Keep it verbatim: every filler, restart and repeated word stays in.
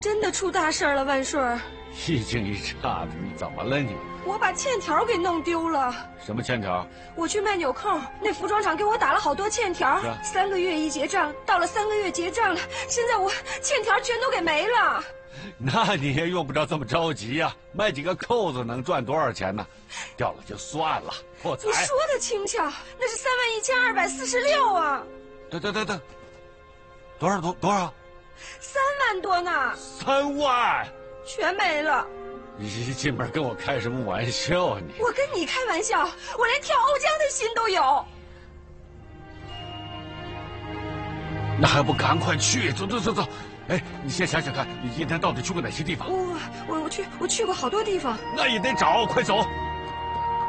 真的出大事了，万顺儿！ 一惊一乍的，你怎么了你？ 我把欠条给弄丢了。 什么欠条？ 我去卖纽扣，那服装厂给我打了好多欠条，三个月一结账，到了三个月结账了，现在我欠条全都给没了。 那你也用不着这么着急呀、啊，卖几个扣子能赚多少钱呢？掉了就算了，破财。 你说的轻巧，那是三万一千二百四十六啊！ 等等等等，多少多多少？ 三万多呢！ 三万， 全没了！ 你一进门跟我开什么玩笑啊你？ 我跟你开玩笑，我连跳瓯江的心都有。 那还不赶快去？走走走走！哎，你先想想看，你今天到底去过哪些地方？ 我我我去我去过好多地方。 那也得找，快走！